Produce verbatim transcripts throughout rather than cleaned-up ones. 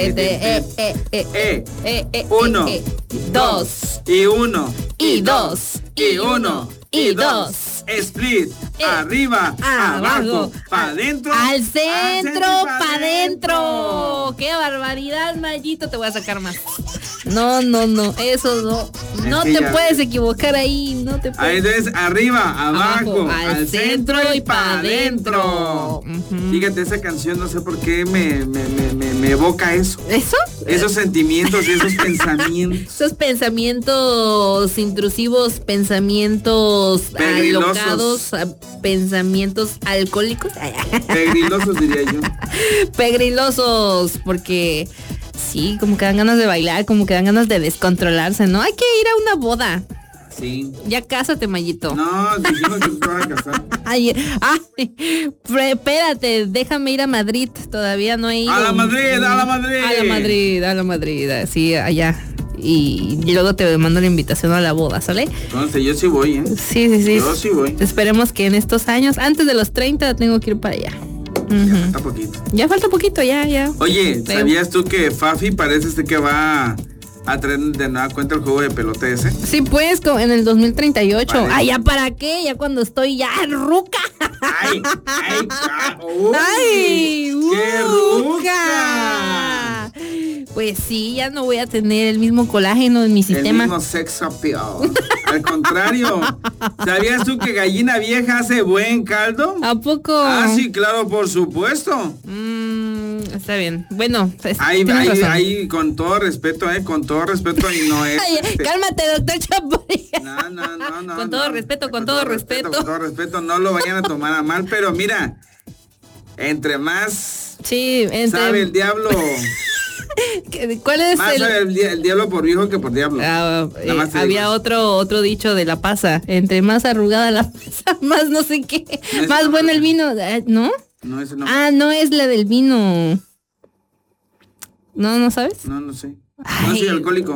Este, eh, eh, eh, eh, eh, eh, uno, eh, eh, dos, y uno, y dos, y uno, y dos. Split, Eh, arriba, abajo, abajo, para adentro, al centro, pa' para adentro. ¡Qué barbaridad, Mayito! Te voy a sacar más. No, no, no, eso no. No que te ya- puedes equivocar ahí, no te Ahí puedes. es arriba, abajo, al al centro centro y y pa' para adentro. adentro. Ujú. Fíjate, esa canción no sé por qué me, me, me, me, me evoca eso. ¿Eso? Esos sentimientos y esos pensamientos. Esos pensamientos intrusivos, pensamientos Pegrilosos. alocados, a- pensamientos alcohólicos, Pegrilosos diría yo. pegrilosos, porque sí, como que dan ganas de bailar, como que dan ganas de descontrolarse, ¿no? Hay que ir a una boda. Sí. Ya cásate, Mayito. No, dijimos que te vas a casar. Ay, ay, pre- espérate, déjame ir a Madrid, todavía no he ido. A la Madrid, a la Madrid. A la Madrid, a la Madrid, sí, allá. Y luego te mando la invitación a la boda, ¿sale? Entonces yo sí voy, ¿eh? Sí, sí, sí. Yo sí voy. Esperemos que en estos años, antes de los treinta, tengo que ir para allá. Ya Ujú. falta poquito. Ya falta poquito, ya, ya. Oye, Pero- ¿sabías tú que Fafi parece este que va a traer de nueva cuenta el juego de pelota ese? Sí, pues, co- en el dos mil treinta y ocho. Vale. Ay, ¿ya para qué? Ya cuando estoy ya ruca. ¡Ay! ¡Ay! ah, uy, ¡Ay! ¡Qué ruca! Pues sí, ya no voy a tener el mismo colágeno en mi El sistema. mismo sex appeal. Al contrario, ¿sabías tú que gallina vieja hace buen caldo? ¿A poco? Ah, sí, claro, por supuesto. Mm, está bien. Bueno, pues, Ahí, tienes ahí, razón. ahí, con todo respeto, eh, con todo respeto y no es. Ay, este, cálmate, doctor Chapoy. No, no, no, no. Con todo no. respeto, con todo respeto. Con todo respeto, no lo vayan a tomar a mal, pero mira, entre más Sí, entre... sabe el diablo, ¿Cuál es más el...? sabe el, di- el diablo por viejo que por diablo. Ah, Nada eh, más te había digo. otro otro dicho de la pasa. Entre más arrugada la pasa, más no sé qué. No es más no, bueno no. el vino. Eh, ¿No? No, ese no. Ah, no es la del vino. ¿No, no sabes? No, no sé. No Ay. soy alcohólico.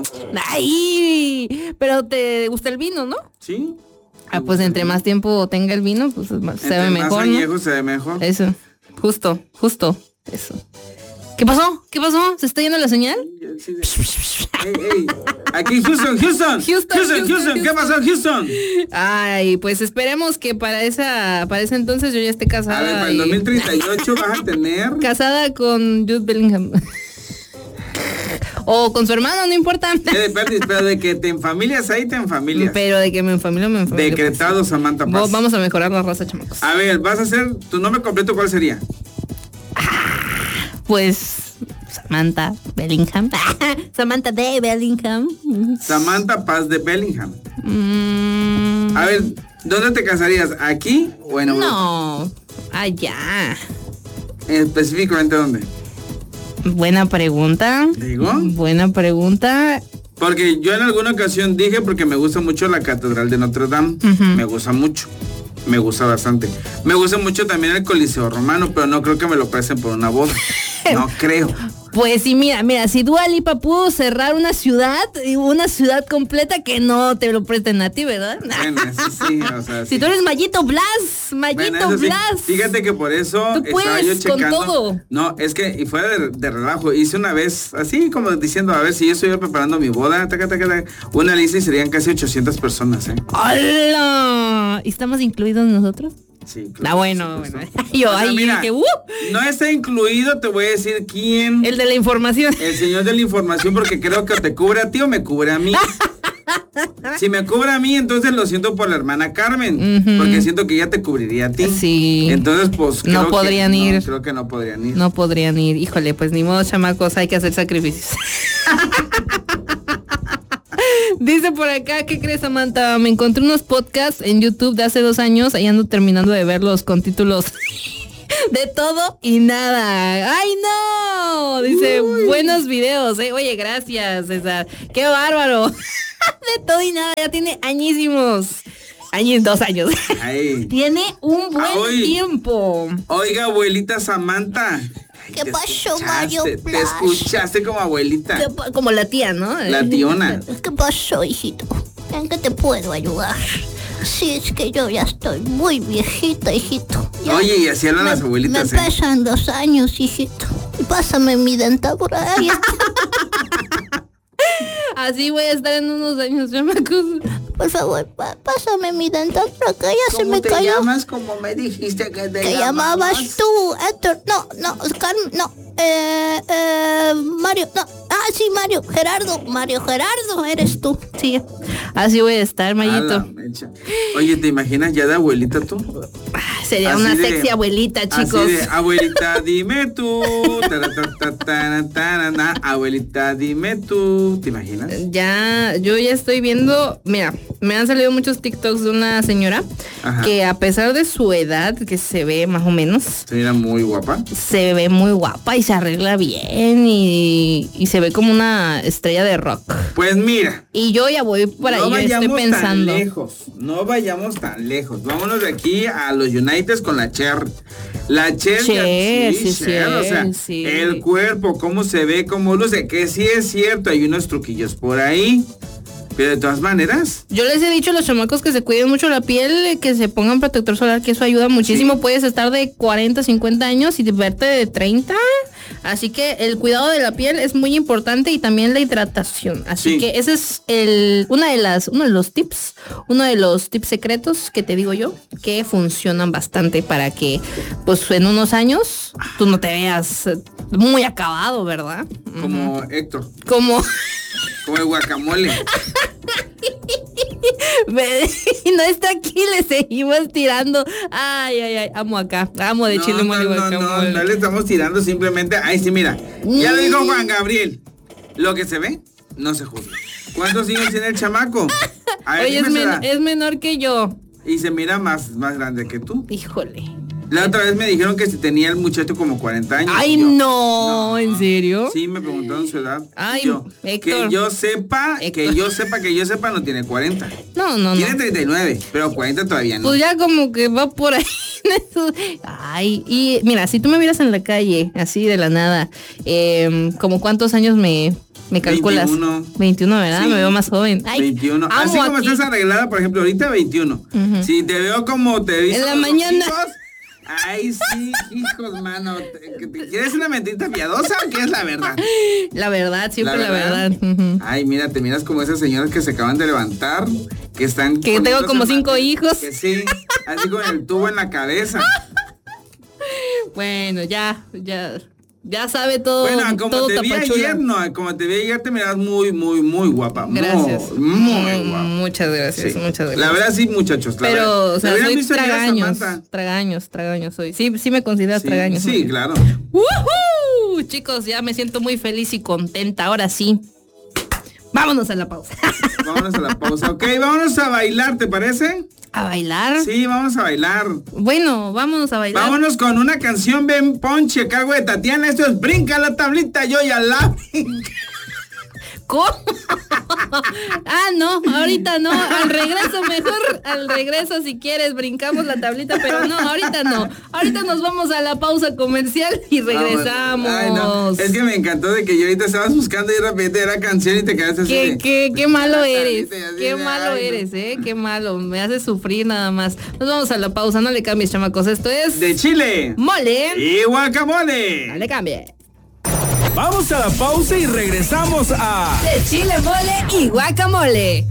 ¡Ay! Pero te gusta el vino, ¿no? Sí. Ah, pues entre más tiempo tenga el vino, pues es más- se Entre ve más mejor, ¿no? añejo se ve mejor. Eso. Justo, justo. Eso. ¿Qué pasó? ¿Qué pasó? ¿Se está yendo la señal? Sí, de- Ey, ey. Aquí Houston, Houston. Houston, Houston, Houston. ¿Qué pasó, Houston? Ay, pues esperemos que para esa para ese entonces yo ya esté A casada. ver, para el y- dos mil treinta y ocho vas a tener. Casada con Jude Bellingham. O con su hermano, no importa. Ya depende, pero de que te enfamilias ahí, te enfamilias. Pero de que me enfamilio, me enfamilio. Decretado, Samantha Pues. Paz. Vamos a mejorar la raza, chamacos. A ver, vas a hacer tu nombre completo, ¿cuál sería? Pues Samantha Bellingham. Samantha de Bellingham. Samantha Paz de Bellingham. Mm, A ver, ¿dónde te casarías? ¿Aquí o en Europa? no. Allá. Específicamente, ¿dónde? Buena pregunta. ¿Digo? Buena pregunta. Porque yo en alguna ocasión dije, porque me gusta mucho la Catedral de Notre Dame. Ujú. Me gusta mucho. Me gusta bastante. Me gusta mucho también el Coliseo Romano, pero no creo que me lo presten por una boda. No creo. Pues sí, mira, mira, si Dua Lipa pudo cerrar una ciudad, una ciudad completa, que no te lo presten a ti, ¿verdad? Bueno, eso sí, o sea, Si sí. tú eres Mayito Blas, Mayito Bueno, eso sí. Blas. Fíjate que por eso Tú estaba yo puedes con checando. todo. No, es que y fuera de, de relajo, hice una vez, así como diciendo, a ver si yo estoy preparando mi boda, taca, taca, taca, una lista y serían casi ochocientas personas, ¿eh? ¡Hola! ¿Y estamos incluidos nosotros? Sí, Ah, bueno, por supuesto. bueno. Yo O sea, ahí mira, dije, ¡uh! no está incluido, te voy a decir quién. El de la información. El señor de la información, porque creo que te cubre a ti o me cubre a mí. Si me cubre a mí, entonces lo siento por la hermana Carmen, Ujú. porque siento que ella te cubriría a ti. Sí. Entonces, pues creo No que- podrían no, ir. creo que no podrían ir. No podrían ir. Híjole, pues ni modo, chamacos, hay que hacer sacrificios. Dice por acá, ¿qué crees, Samantha? Me encontré unos podcasts en YouTube de hace dos años, ahí ando terminando de verlos con títulos de todo y nada. ¡Ay, no! Dice, buenos videos, ¿eh? Oye, gracias, César. ¡Qué bárbaro! De todo y nada, ya tiene añísimos. Años, dos años. Ay. Tiene un buen Ay. tiempo. Oiga, abuelita Samantha. Ay, ¿Qué te pasó, escuchaste, Mario Te Blas? escuchaste como abuelita. ¿Qué pa- Como la tía, ¿no? La tiona. ¿Qué pasó, hijito? ¿En qué te puedo ayudar? Sí, es que yo ya estoy muy viejita, hijito. Ya Oye, y así hablan me- las abuelitas, Me ¿eh? pesan dos años, hijito. Pásame mi dentadura. Ahí está. Así voy a estar en unos años, chamacos. Por favor, pa- pásame mi dentadura, que ya se me te cayó. llamas como me dijiste que te ¿Qué llamabas? llamabas tú, Héctor? No, no, Carmen, no. Eh, eh, Mario, no. Ah, sí, Mario, Gerardo. Mario Gerardo, eres tú. Sí, así voy a estar, A la Mayito. mecha. Oye, ¿te imaginas ya de abuelita tú? Sería Así una de- sexy abuelita, chicos. Así de, abuelita, dime tú. Tara, ta, ta, ta, ta, na. Abuelita, dime tú. ¿Te imaginas? Ya, yo ya estoy viendo, mira, me han salido muchos TikToks de una señora Ajá. que a pesar de su edad, que se ve más o menos, Se mira muy guapa. se ve muy guapa y se arregla bien y, y se ve como una estrella de rock. Pues mira. Y yo ya voy para no allá, estoy vayamos pensando. tan lejos. No vayamos tan lejos. Vámonos de aquí a los United con la Cher. La Cher, Cher, sí, sí, Cher, o sea, Cher, sí. el cuerpo, cómo se ve, cómo luce, que sí es cierto, hay unos truquillos por ahí. Pero de todas maneras. Yo les he dicho a los chamacos que se cuiden mucho la piel, que se pongan protector solar, que eso ayuda muchísimo. Sí. Puedes estar de cuarenta, cincuenta años y verte de treinta. Así que el cuidado de la piel es muy importante y también la hidratación. Así Sí. que ese es el una de las uno de los tips, uno de los tips secretos que te digo yo, que funcionan bastante para que pues en unos años tú no te veas eh, muy acabado, ¿verdad? Como Héctor, Como como el guacamole. y no está aquí, le seguimos tirando. Ay, ay, ay, amo acá, amo de No, chile no, mole y no, no, guacamole. no le estamos tirando simplemente. Ay, sí, mira. Ya lo dijo Juan Gabriel. Lo que se ve, no se juzga. ¿Cuántos años tiene el chamaco? A ver, Oye, es, dime su men- edad. es menor que yo. Y se mira más, más grande que tú. Híjole. La otra vez me dijeron que si tenía el muchacho como cuarenta años. Ay, Yo, no, ¿en serio? Sí, me preguntaron su edad. Ay, yo, Héctor. que yo sepa, Héctor. que yo sepa, que yo sepa, no tiene cuarenta. No, no, Tiene no. treinta y nueve, pero cuarenta todavía no. Pues ya como que va por ahí. en eso. Ay, y mira, si tú me miras en la calle, así de la nada, eh, ¿como cuántos años me, me calculas? veintiuno. veintiuno, ¿verdad? Sí. Me veo más joven. Ay, veintiuno. amo Así como aquí. estás arreglada, por ejemplo, ahorita veintiuno. Ujú. Si te veo como te viste En la los mañana. ojitos, ay, sí, hijos, mano. ¿Te- te- ¿Quieres una mentirita piadosa o quieres la verdad? La verdad, siempre la La verdad. verdad. Ujú. Ay, mira, te miras como esas señoras que se acaban de levantar, que están... Que tengo poniéndose como cinco mate- hijos. Que sí, así con el tubo en la cabeza. Bueno, ya, ya, ya sabe todo. Bueno, como todo te vi tapachula. ayer, no, como te vi ayer, te miras muy, muy, muy guapa. muy, Gracias. Muy, Mu- guapa. Muchas gracias, Sí. muchas gracias. La verdad sí, muchachos. la Pero, verdad. o sea, Deberían soy visto ayer a tragaños, Samantha. tragaños, tragaños soy. Sí, sí me consideras Sí, tragaños. sí, ¿no? claro. ¡Woohoo! Chicos, ya me siento muy feliz y contenta. Ahora sí. Vámonos a la pausa. Vámonos a la pausa. Ok, vámonos a bailar, ¿te parece? ¿A bailar? Sí, vamos a bailar. Bueno, vámonos a bailar. Vámonos con una canción bien ponche a cargo de Tatiana. Esto es Brinca la tablita, yo ya la... ¿Cómo? Ah, no, ahorita no. Al regreso mejor, al regreso si quieres brincamos la tablita, pero no, ahorita no. Ahorita nos vamos a la pausa comercial y regresamos. Ay, no. Es que me encantó de que yo ahorita estabas buscando y de repente era canción y te quedaste así. Qué, de- qué, qué malo la eres, tablita y así qué de, malo ay, no. eres, eh, qué malo, me haces sufrir nada más. Nos vamos a la pausa, no le cambies, chamacos, esto es De Chile. Mole, Y guacamole. no le cambie. Vamos a la pausa y regresamos a De Chile, mole y guacamole.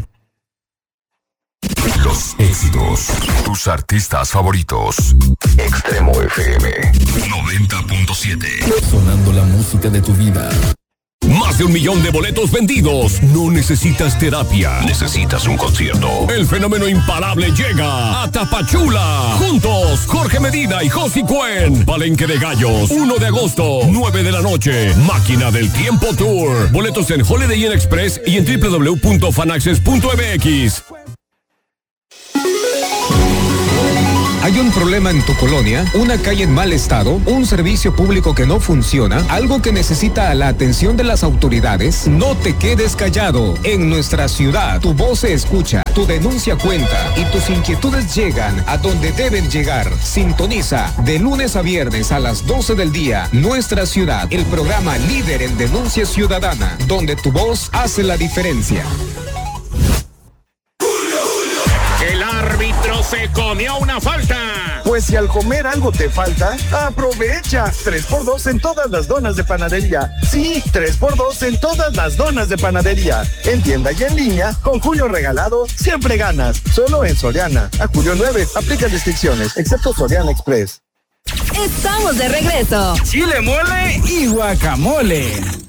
Los éxitos, tus artistas favoritos. Extremo F M noventa punto siete. Sonando la música de tu vida. Más de un millón de boletos vendidos. No necesitas terapia. Necesitas un concierto. El fenómeno imparable llega a Tapachula. Juntos, Jorge Medina y Josie Cuen. Palenque de Gallos. uno de agosto, nueve de la noche. Máquina del Tiempo Tour. Boletos en Holiday Inn Express y en doble u doble u doble u punto fanaccess punto m x. ¿Hay un problema en tu colonia? ¿Una calle en mal estado? ¿Un servicio público que no funciona? ¿Algo que necesita la atención de las autoridades? No te quedes callado. En nuestra ciudad, tu voz se escucha, tu denuncia cuenta y tus inquietudes llegan a donde deben llegar. Sintoniza de lunes a viernes a las doce del día, Nuestra Ciudad, el programa líder en denuncia ciudadana, donde tu voz hace la diferencia. El árbitro se comió una falta. Pues si al comer algo te falta, aprovecha. tres por dos en todas las donas de panadería. Sí, tres por dos en todas las donas de panadería. En tienda y en línea, con Julio Regalado, siempre ganas. Solo en Soriana. A julio nueve, aplica restricciones, excepto Soriana Express. Estamos de regreso. Chile mole y guacamole.